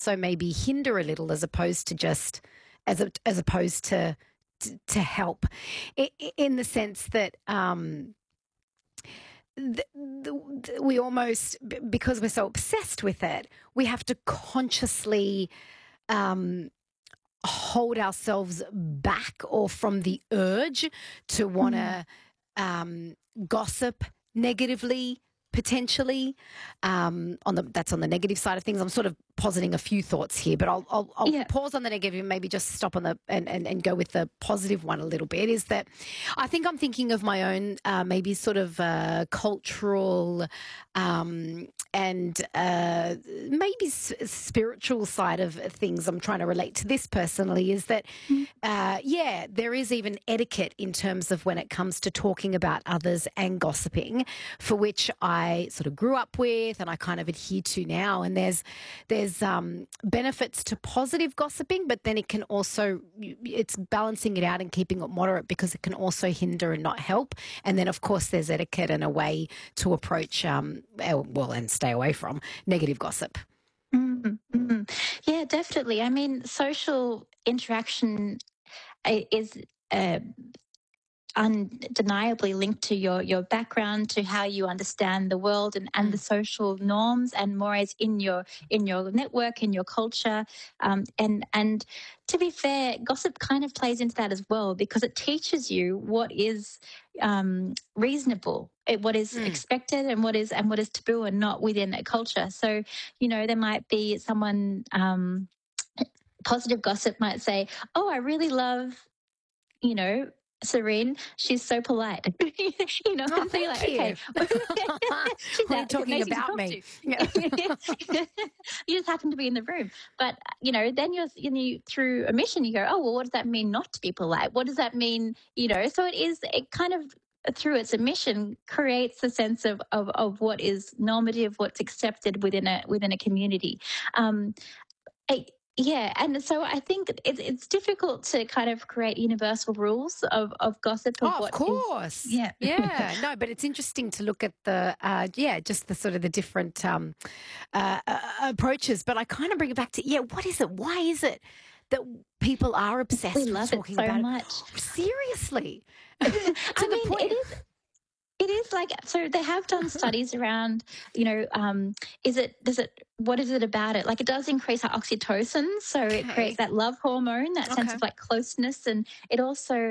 also maybe hinder a little as opposed to just as opposed to help, in the sense that we almost, because we're so obsessed with it, we have to consciously hold ourselves back or from the urge to want to gossip negatively, potentially. That's on the negative side of things. I'm sort of positing a few thoughts here, but I'll pause on the negative and maybe just stop on the and go with the positive one a little bit. Is that I think I'm thinking of my own maybe sort of cultural and maybe spiritual side of things. I'm trying to relate to this personally. Is that there is even etiquette in terms of when it comes to talking about others and gossiping, for which I sort of grew up with and I kind of adhere to now. And there's benefits to positive gossiping, but then it can also, it's balancing it out and keeping it moderate, because it can also hinder and not help. And then, of course, there's etiquette and a way to approach, and stay away from negative gossip. Mm-hmm. Yeah, definitely. I mean, social interaction is undeniably linked to your background, to how you understand the world and the social norms and mores in your network, in your culture, and to be fair, gossip kind of plays into that as well, because it teaches you what is reasonable, what is expected, and what is taboo and not within a culture. So, there might be someone, positive gossip might say, "Oh, I really love, Serene, she's so polite." Oh, and so you're like, thank you. okay. She's What are you talking about me? Yeah. You just happen to be in the room. But, then you through a mission, you go, oh, well, what does that mean not to be polite? What does that mean? So it kind of, through its emission, creates a sense of what is normative, what's accepted within a community. Yeah, and so I think it's difficult to kind of create universal rules of gossip. Of course. Yeah. No, but it's interesting to look at the, just the sort of the different approaches. But I kind of bring it back to, what is it? Why is it that people are obsessed with talking about much? It? Seriously. It is like, so they have done studies around, what is it about it? Like, it does increase our oxytocin. So it creates that love hormone, that sense of like closeness. And it also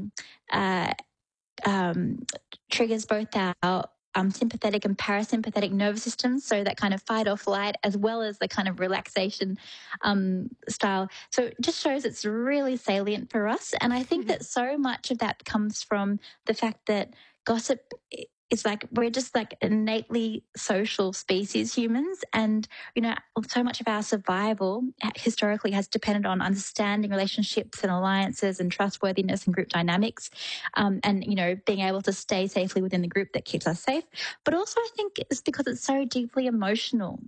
triggers both our sympathetic and parasympathetic nervous systems. So that kind of fight or flight, as well as the kind of relaxation style. So it just shows it's really salient for us. And I think that so much of that comes from the fact that gossip is like, we're just like innately social species, humans. And, so much of our survival historically has depended on understanding relationships and alliances and trustworthiness and group dynamics. And, being able to stay safely within the group that keeps us safe. But also I think it's because it's so deeply emotional,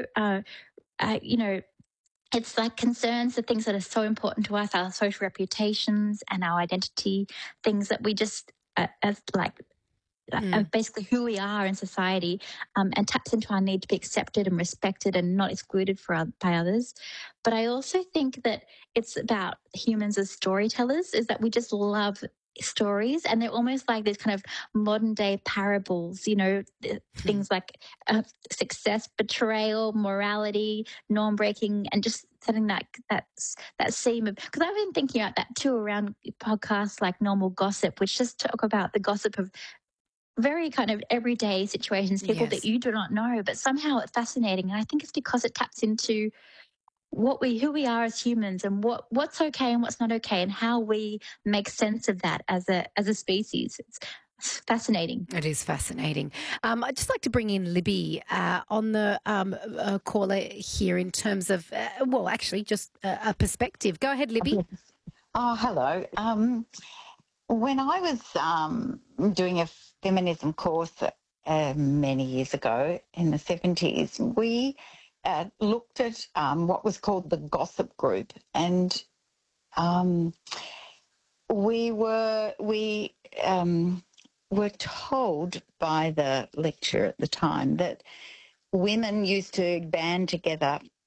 it's like concerns the things that are so important to us, our social reputations and our identity, things that we just, as like, basically who we are in society, and taps into our need to be accepted and respected and not excluded by others. But I also think that it's about humans as storytellers, is that we just love stories, and they're almost like these kind of modern day parables, things like success, betrayal, morality, norm breaking, and just setting that seam of, because I've been thinking about that too around podcasts like Normal Gossip, which just talk about the gossip of very kind of everyday situations, people that you do not know, but somehow it's fascinating. And I think it's because it taps into who we are as humans, and what's okay and what's not okay, and how we make sense of that as a species. It's fascinating. It is fascinating. I'd just like to bring in Libby on the caller here in terms of, just a perspective. Go ahead, Libby. Oh, hello. When I was doing a feminism course many years ago in the 70s, we looked at what was called the gossip group, and we were told by the lecturer at the time that women used to band together